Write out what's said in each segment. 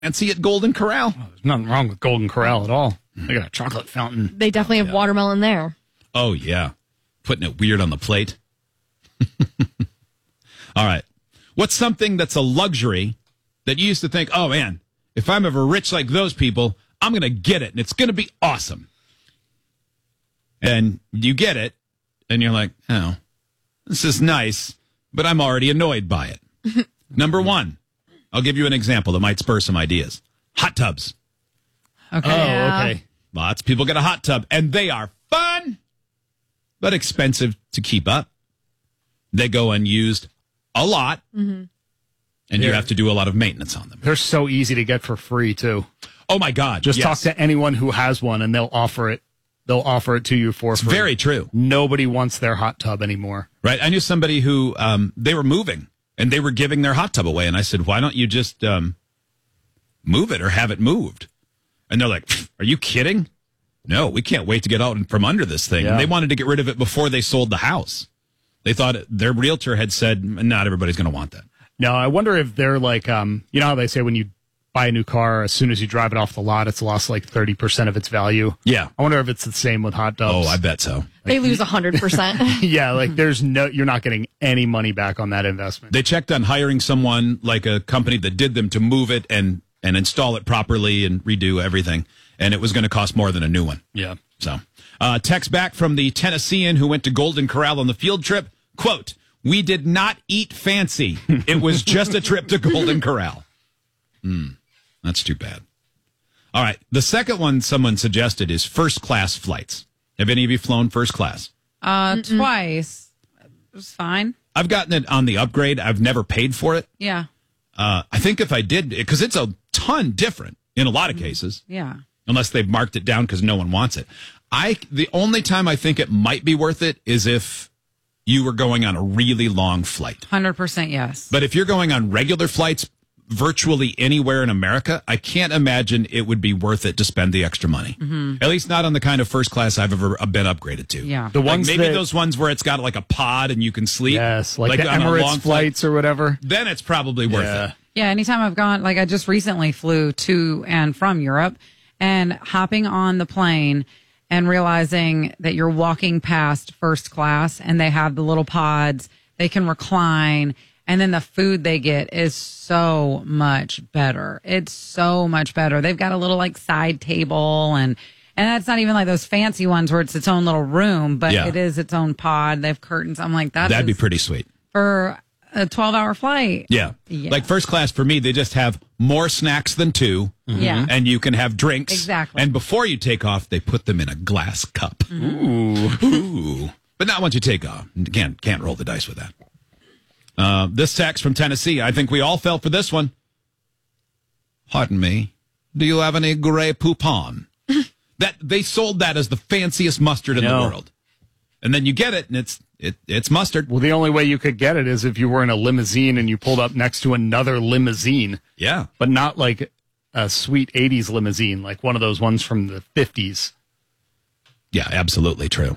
fancy at Golden Corral. Oh, there's nothing wrong with Golden Corral at all. They got a chocolate fountain. They definitely have watermelon there. Oh, yeah. Putting it weird on the plate. All right. What's something that's a luxury that you used to think, oh, man, if I'm ever rich like those people, I'm going to get it, and it's going to be awesome. And you get it, and you're like, oh, this is nice, but I'm already annoyed by it. Number one, I'll give you an example that might spur some ideas. Hot tubs. Okay. Oh, okay. Lots of people get a hot tub, and they are fun, but expensive to keep up. They go unused a lot, and you have to do a lot of maintenance on them. They're so easy to get for free, too. Oh, my God. Just talk to anyone who has one, and they'll offer it. They'll offer it to you for free. Very true. Nobody wants their hot tub anymore. Right. I knew somebody who they were moving, and they were giving their hot tub away. And I said, why don't you just move it or have it moved? And they're like, are you kidding? No, we can't wait to get out from under this thing. Yeah. And they wanted to get rid of it before they sold the house. They thought their realtor had said, not everybody's going to want that. No, I wonder if they're like, you know how they say when you buy a new car, as soon as you drive it off the lot, it's lost like 30% of its value. Yeah. I wonder if it's the same with hot tubs. Oh, I bet so. They lose 100%. Yeah, like you're not getting any money back on that investment. They checked on hiring someone like a company that did them to move it and install it properly and redo everything. And it was going to cost more than a new one. Yeah. So, text back from the Tennessean who went to Golden Corral on the field trip. Quote, we did not eat fancy. It was just a trip to Golden Corral. That's too bad. All right. The second one someone suggested is first class flights. Have any of you flown first class? Twice. It was fine. I've gotten it on the upgrade. I've never paid for it. Yeah. I think if I did, because it's a ton different in a lot of cases. Yeah. Unless they've marked it down because no one wants it. The only time I think it might be worth it is if you were going on a really long flight. 100% yes. But if you're going on regular flights virtually anywhere in America, I can't imagine it would be worth it to spend the extra money. At least not on the kind of first class I've ever been upgraded to. Yeah. The ones maybe those ones where it's got like a pod and you can sleep. Yes, like the on a Emirates long flights or whatever. Then it's probably worth it. Yeah, anytime I've gone, like I just recently flew to and from Europe, and hopping on the plane and realizing that you're walking past first class and they have the little pods, they can recline, and then the food they get is so much better. It's so much better. They've got a little like side table and that's not even like those fancy ones where it's its own little room, but it is its own pod. They have curtains. I'm like, that'd be pretty sweet. For a 12-hour flight. Yeah. Like first class for me, they just have more snacks than two. Yeah. And you can have drinks. Exactly. And before you take off, they put them in a glass cup. Ooh. But not once you take off. Can't roll the dice with that. This text from Tennessee, I think we all fell for this one. Pardon me. Do you have any Grey Poupon? That they sold that as the fanciest mustard in the world. And then you get it, and it's mustard. Well, the only way you could get it is if you were in a limousine and you pulled up next to another limousine. Yeah. But not like a sweet 80s limousine, like one of those ones from the 50s. Yeah, absolutely true.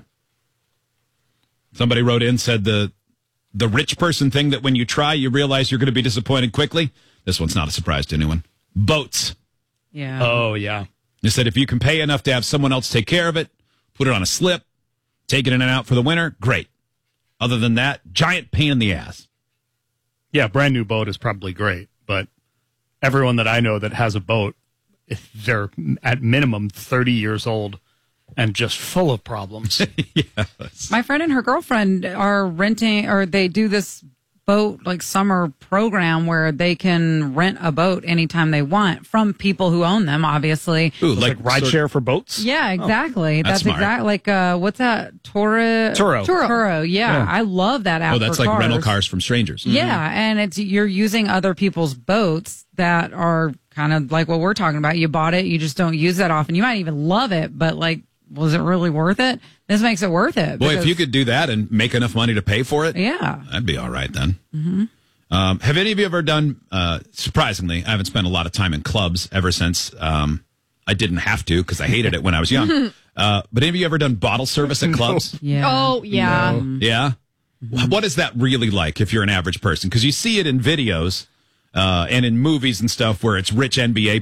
Somebody wrote in, said the rich person thing that when you try, you realize you're going to be disappointed quickly. This one's not a surprise to anyone. Boats. Yeah. Oh, yeah. They said if you can pay enough to have someone else take care of it, put it on a slip, take it in and out for the winter, great. Other than that, giant pain in the ass. Yeah, brand new boat is probably great, but everyone that I know that has a boat, they're at minimum 30 years old and just full of problems. Yes. My friend and her girlfriend are renting, or they do this boat like summer program where they can rent a boat anytime they want from people who own them, obviously. Ooh, like rideshare for boats? Yeah, exactly. that's smart. exactly like what's that? Turo. Yeah, I love that app. Oh, that's for like cars. rental cars from strangers. Yeah, and you're using other people's boats that are kind of like what we're talking about. You bought it, you just don't use that often. You might even love it, but like, was it really worth it? This makes it worth it. Boy, if you could do that and make enough money to pay for it, that'd be all right then. Have any of you ever done, surprisingly, I haven't spent a lot of time in clubs ever since I didn't have to because I hated it when I was young. But any of you ever done bottle service at clubs? Yeah. Oh, yeah. Yeah? What is that really like if you're an average person? Because you see it in videos. and in movies and stuff where it's rich NBA